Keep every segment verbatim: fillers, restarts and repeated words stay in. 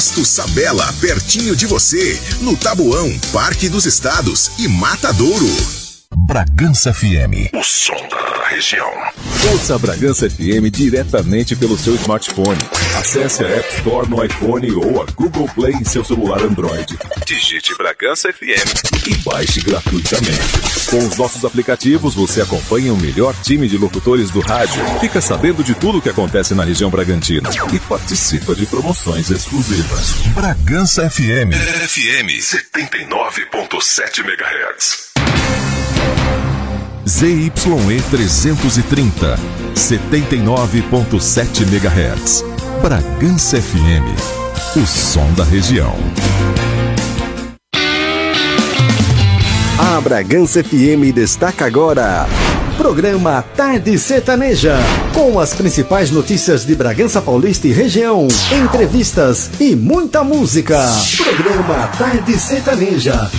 Posto Sabela, pertinho de você, no Taboão, Parque dos Estados e Matadouro. Bragança F M, o som da região. Ouça a Bragança F M diretamente pelo seu smartphone. Acesse a App Store no iPhone ou a Google Play em seu celular Android. Digite Bragança F M e baixe gratuitamente. Com os nossos aplicativos, você acompanha o melhor time de locutores do rádio, fica sabendo de tudo o que acontece na região Bragantina e participa de promoções exclusivas. Bragança F M. F M setenta e nove ponto sete megahertz. Z Y E trezentos e trinta, setenta e nove ponto sete megahertz. Bragança F M, o som da região. A Bragança F M destaca agora programa Tarde Sertaneja, com as principais notícias de Bragança Paulista e região, entrevistas e muita música. Programa Tarde Sertaneja.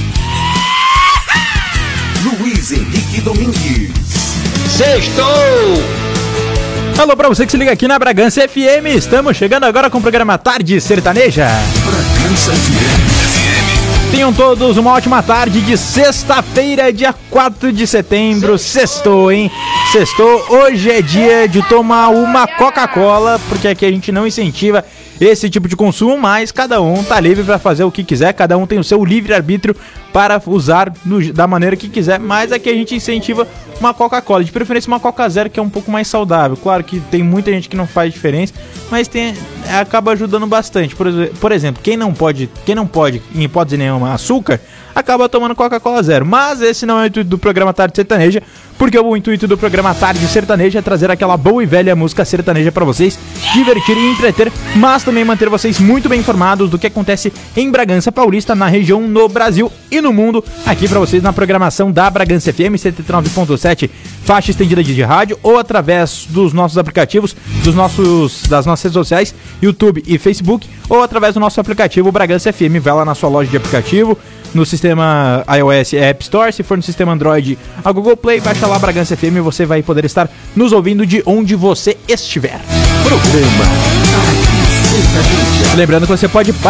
Luiz Henrique Domingues. Sextou! Alô pra você que se liga aqui na Bragança F M. Estamos chegando agora com o programa Tarde Sertaneja. Bragança F M. Tenham todos uma ótima tarde de sexta-feira, dia quatro de setembro. Sextou, hein? Sextou. Hoje é dia de tomar uma Coca-Cola, porque aqui a gente não incentiva esse tipo de consumo, mas cada um tá livre para fazer o que quiser, cada um tem o seu livre-arbítrio para usar no, da maneira que quiser, mas aqui a gente incentiva uma Coca-Cola, de preferência uma Coca Zero, que é um pouco mais saudável. Claro que tem muita gente que não faz diferença, mas tem, acaba ajudando bastante. Por, por exemplo, quem não pode, quem não pode, em hipótese nenhuma, açúcar, acaba tomando Coca-Cola Zero. Mas esse não é o intuito do programa Tarde Sertaneja, porque o intuito do programa Tarde Sertaneja é trazer aquela boa e velha música sertaneja para vocês divertir e entreter, mas também manter vocês muito bem informados do que acontece em Bragança Paulista, na região, no Brasil e no mundo, aqui para vocês na programação da Bragança F M setenta e nove ponto sete, faixa estendida de rádio, ou através dos nossos aplicativos, dos nossos, das nossas redes sociais, YouTube e Facebook, ou através do nosso aplicativo Bragança F M. Vai lá na sua loja de aplicativo, no sistema iOS App Store, se for no sistema Android, a Google Play, baixa lá Bragança F M e você vai poder estar nos ouvindo de onde você estiver. Programa Tarde Sertaneja. Lembrando que você pode